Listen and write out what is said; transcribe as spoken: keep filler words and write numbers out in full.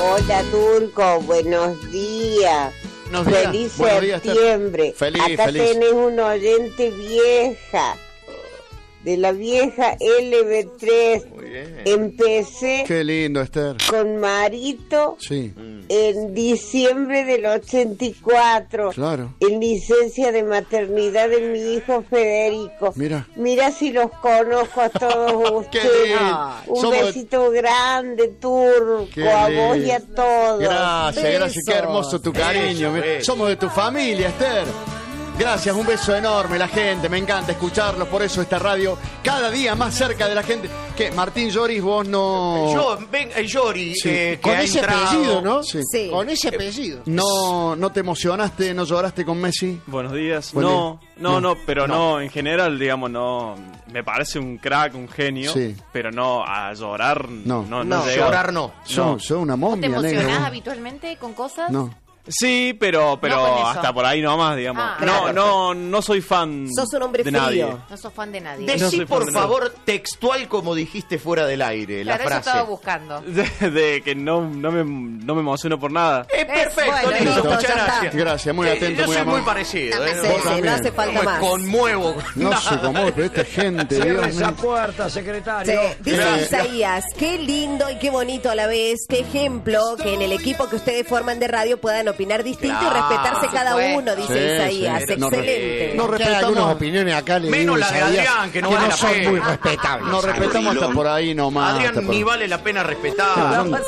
Hola Turco, buenos días. Buenos días. Feliz Buenos días, septiembre. Feliz, Acá feliz. tenés una oyente vieja, de la vieja L B tres. Muy bien. Empecé Qué lindo, Esther. con Marito Sí, en diciembre del ochenta y cuatro. claro. En licencia de maternidad de mi hijo Federico. Mira. Mira si los conozco a todos Qué ustedes. lindo. Un Somos- besito grande, Turco, Qué a lindo. vos y a todos. Gracias, gracias. Qué hermoso tu cariño. Beso, beso. Somos de tu familia, Esther. Gracias, un beso enorme, la gente, me encanta escucharlos, por eso esta radio cada día más cerca de la gente. ¿Qué, Martín Lloris, vos no... Yo, ven, eh, Yori, Sí. eh, que Con ha ese entrado- apellido, ¿no? Sí. Sí. Con ese apellido. No, ¿no te emocionaste, no lloraste con Messi? Buenos días. Buen no, día. no, No. no, pero no. en general, digamos, no. Me parece un crack, un genio. Sí. Pero no, a llorar. No. No, no, No, llega. llorar no. Sos sos una ¿Te momia, negro. emocionás vos. habitualmente con cosas? No. Sí, pero, pero No con eso. hasta por ahí nomás, digamos. Ah, no, claro. no, no soy fan Sos un hombre de frío. nadie. No sos fan de nadie. No Decí soy por fan de nada. favor textual como dijiste fuera del aire, Claro, la eso frase. estaba buscando. De, de que no, no, me, no me emociono por nada. Es perfecto, Bueno, listo, listo, muchas ya está. gracias. Gracias, muy Eh, atento, Yo muy soy amable. muy parecido. No, eh, sí, no- sí, también. no hace falta me más. conmuevo. No sé cómo, pero esta gente, Dios mío. puerta, secretario. Sí, dice Gracias. Isaías, qué lindo y qué bonito a la vez, qué ejemplo que en el equipo que ustedes forman de radio puedan opinar distinto Claro. y respetarse cada Por supuesto. uno, dice Sí, Isaías. sí. No, Excelente. No Que hay algunas respetamos, opiniones acá, le Menos digo, la de Isaías, Adrián, que no vale la son pena. muy respetables. no respetamos hasta por ahí nomás. hasta Adrián, por- ni vale la pena respetar. Son-